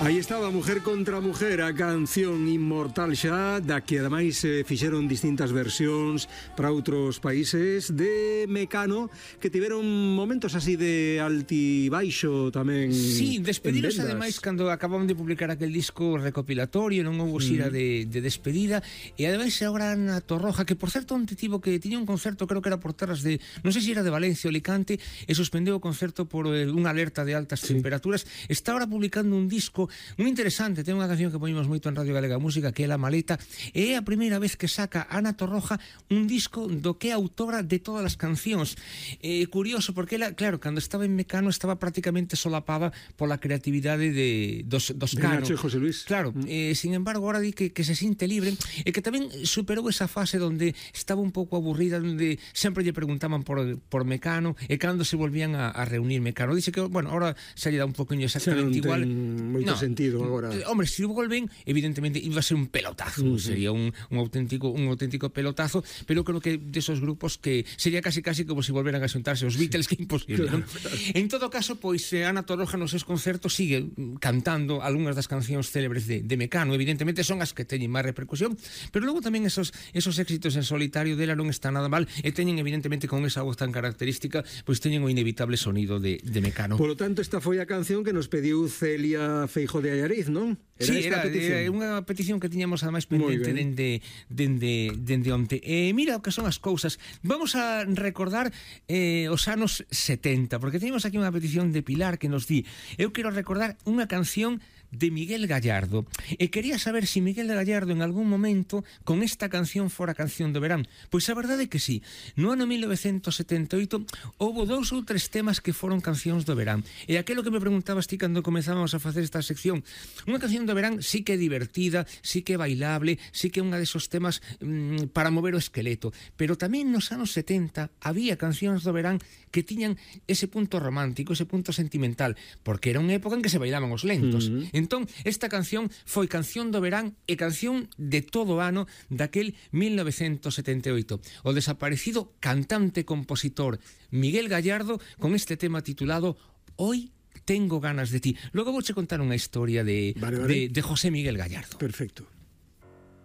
Aí estaba Mujer contra Mujer, a canción inmortal xa, da que ademais fixeron distintas versións para outros países de Mecano, que tiveron momentos así de altibaixo tamén. Sí, despediros ademais cando acababan de publicar aquel disco recopilatorio, non houve xira de despedida, e ademais agora Ana Torroja, que por certo onte tivo que tiña un concerto, creo que era por terras de, non sei se era de Valencia ou Alicante, e suspendeu o concerto por unha alerta de altas temperaturas. Está ahora publicando un disco moi interesante, ten unha canción que poñemos moito en Radio Galega Música, que é La Maleta, e é a primeira vez que saca Ana Torroja un disco do que é autora de todas as cancións. Curioso, porque ela, claro, cando estaba en Mecano estaba prácticamente solapada pola creatividade dos Cano. Nacho e José Luis. Claro, sin embargo, agora di que se sinte libre, e que tamén superou esa fase donde estaba un pouco aburrida, donde sempre lle preguntaban por Mecano, e cando se volvían a reunir Mecano. Dice que, bueno, ahora se lle dá un poquinho exactamente igual. Moito sentido agora. Hombre, se volven, evidentemente iba a ser un pelotazo, sería un auténtico pelotazo, pero creo que desos grupos que sería casi como se volveran a xuntarse os Beatles, que é imposible, claro, non? Claro. En todo caso, pois Ana Torroja nos seus concertos sigue cantando algunhas das cancións célebres de Mecano, evidentemente son as que teñen máis repercusión, pero logo tamén esos éxitos en solitario dela non está nada mal, e teñen evidentemente con esa voz tan característica, pois teñen o inevitable sonido de Mecano. Por lo tanto, esta foi a canción que nos pediu Celia Feijóo de Allariz, non? Era unha petición que tiñamos ademais pendente dende onte. Mira o que son as cousas. Vamos a recordar os anos 70, porque teníamos aquí unha petición de Pilar que nos di: eu quero recordar unha canción de Miguel Gallardo, e quería saber se Miguel Gallardo en algún momento con esta canción fora canción do verán. Pois a verdade é que sí. No ano 1978 houve 2 ou 3 temas que foron cancións do verán, e aquilo que me preguntabas ti cando comezábamos a facer esta sección, unha canción do verán sí que é divertida, sí que é bailable, sí que é unha desos temas para mover o esqueleto, pero tamén nos anos 70 había cancións do verán que tiñan ese punto romántico, ese punto sentimental, porque era unha época en que se bailaban os lentos. Entón, esta canción foi canción do verán e canción de todo o ano daquel 1978. O desaparecido cantante e compositor Miguel Gallardo con este tema titulado Hoy tengo ganas de ti. Logo vouche contar unha historia de José Miguel Gallardo. Perfecto.